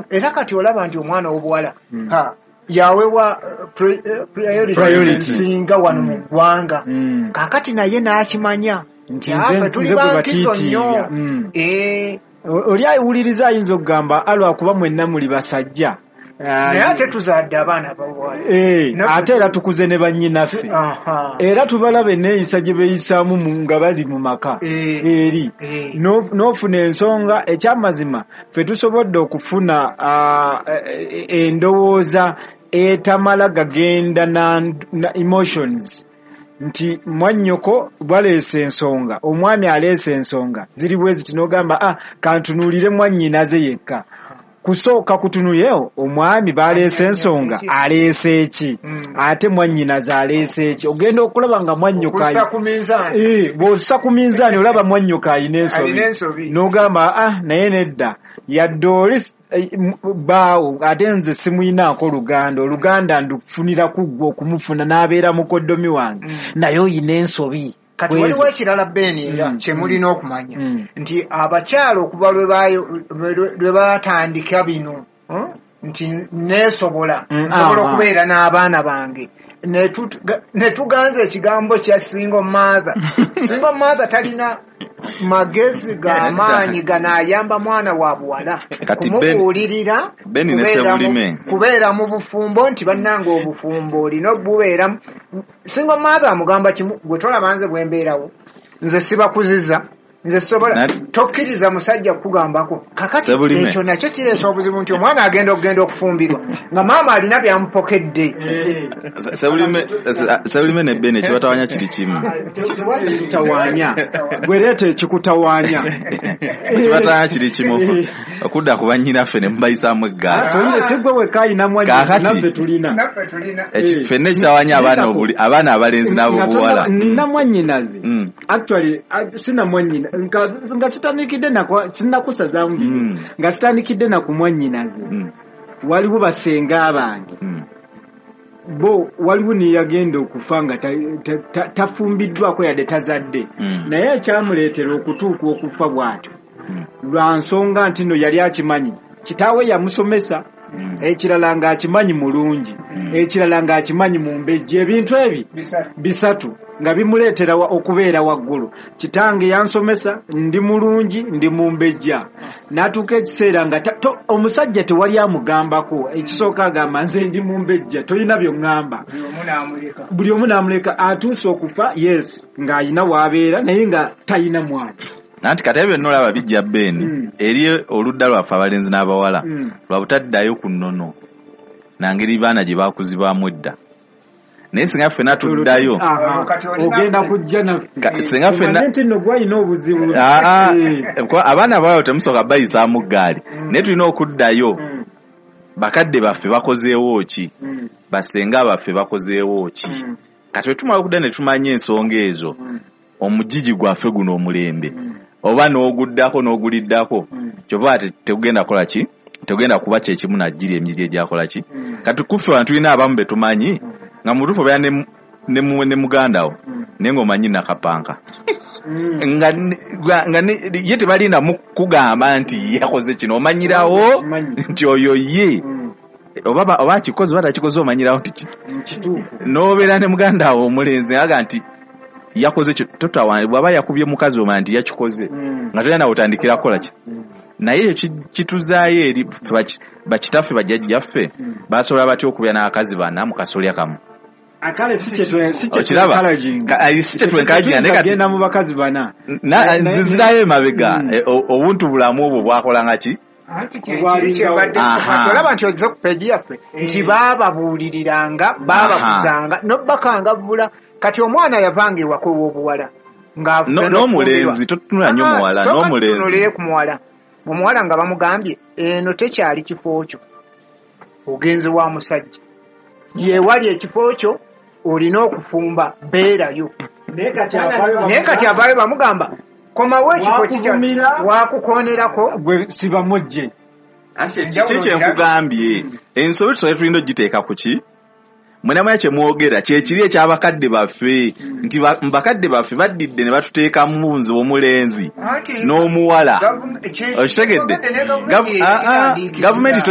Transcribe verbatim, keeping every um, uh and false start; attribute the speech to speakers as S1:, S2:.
S1: era kati olaba nti omwana w'obuwala mm. ha yawewa priority singa wano mu ggwanga mm. kakati naye n'akimanya nti afe tuli bankizo nnyo mm. eh
S2: oli awuliriza ayinza okugamba alwakuba mwenna muli basajja
S1: naye ate tuzadde abaana bawala
S2: eh ate era tukuze ne bannyinaffe era tubalaba enneeyisa gye beeyisaamu nga bali mu maka eri n'ofuna ensonga ekyamazima ffe tusobodde okufuna endowooza etamala gagenda na emotions nti mwannyoko bwaleese ensonga omwami aleese ensonga ziri bwe ziti n'ogamba ah kantunuulire mwannyinaze yekka kusooka kutunuyewo omwami baleese ensonga aleese eki ate mwannyinaze aleese eki ogenda okulaba nga mwannyoko bw'ossa ku minzaani olaba mwannyoko alina ensobi n'ogamba ah naye nedda yadde oli baawo ate nze simuyinaako oluganda oluganda ndufunira kuggwa okumufuna n'abeera mukoddomi wange naye oyina ensobi
S1: kati waliwo ekirala beni era kyemulina okumanya nti abakyala okuva lwe batandika bino nti neesobola nsobola okubeera n'abaana bange ne tuganza ekigambo kya single mother single mother talina magezi g'amaanyi ganaayamba mwana wa buwala kumubuulirira kubeera mu bufumbo nti bannanga obufumbo olina obubeera single mother amugamba kimu gwe tolaba nze bwe mbeerawo nze sibakuziza nze sobola tokkiriza musajja kukugambako kakati ekyo nakyo kireesa obuzibu nti omwana agenda okugenda okufumbirwa nga maama alina byamupokedde
S3: sebulime ne bene kibatawanya kiri kimu
S2: kitawanya gwereeta ekikutawanya
S3: kibatawanya kiri kimu okudda ku bannyinaffe ne mubayisaamu eggaali
S2: toyire sigwe wekka ayina mwannyinaffe tulina
S3: ffenna ekitawanya abaana abalenzi n'abobuwala
S2: nina mwannyinaze actually sina mwannyina nga sitandikidde nakusazamu mm. nga sitandikidde nakumwannyinaze mm. waliwo basenga bange mm. bo waliwo niyagenda okufa nga tafumbiddwako ta, ta yadde tazadde mm. naye ekyamuleetera okutuuka okufa bw'atyo mm. lwa nsonga nti no yali akimanyi kitaawe yamusomesa mm. ekirala ng'akimanyi mulungi mm. ekirala ng'akimanyi mu mbejja ebintu ebi bisatu, bisatu. nga bimuleetera okubeera waggulu kitange yansomesa ndi mulungi ndi mumbejja natuuka ekiseera nga omusajja tewali amugambako ekisooka agamba nze ndi mumbejja tolina by'oŋŋamba buli omu n'amuleka atuuse okufa yes ng'ayina w'abeera naye nga talina mwana
S3: nanti kati ebyo nolaba bijja beni mm. eri oludda lwaffe abalenzi n'abawala mm. lwabutaddayo ku nnono nangeri baana gye baakuzibwamu edda naye singa ffenna tuddayo
S2: ogenda kujja naffe
S3: singa ffenna
S2: nti nno gwalina obuzibu
S3: abaana abawo temusooka bayisaamu ggaali naye tulina okuddayo bakadde baffe bakozeewo ki basenga baffe bakozeewo ki kati bwe tumala okudda ne tumanya ensonga ezo omugigi gwaffe guno omulembe oba n'oguddako n'oguliddako kyova ati tegugenda kola ki tegugenda kuba kyekimu najjira emiri egyakola ki kati kuffe abantu tulina abamu be tumanyi nga mutufu bya ne ne ne mugandawo nengo manyi nakapanka nga nga yete balina mukugamba nti yakoze kino omanyirawo nti oyo ye obaba oba kikoze bata kikoze omanyirawo nti kituufu nobeera ne mugandawo omulenzi aga nti yakoze kyo totawa baba yakubye mukazi oma nti yakikoze nga tolina utandikira kola ki naye kituzaayo eri bakitaffe bajjajjaffe basobola batya okubya n'akazi bana mukasolya kamu
S2: akale siche twe siche
S3: siche twe kaji ane kati
S2: genda mu bakazi bana
S3: na nzizirayo mabega obuntu bulamu obwo bwakola ngaki
S1: olaba nti ogeza ku peegi yaffe nti baababuuliriranga baabakuzanga nobakanga vula kati omwana yavanga ewaka ow'obuwala
S3: n'omulenzi totunula nnyo muwala n'omulenzi
S1: ku muwala omuwala nga bamugambye eno tekyali kifo kyo ogenze wa musajja yewali ekifo kyo olina okufumba beerayo naye kati avaayo bamugamba komawo ekifo kikyamira wakukonerako
S2: gwe sibamujje
S3: kiki enkugambye ensobi tusobola tulina ogiteeka ku ki mwenamanya kye mwogera kyekiri ekyabakadde baffe nti bakadde baffe baddidde ne batuteeka mu nze omulenzi n'omuwala okitegedde gavumenti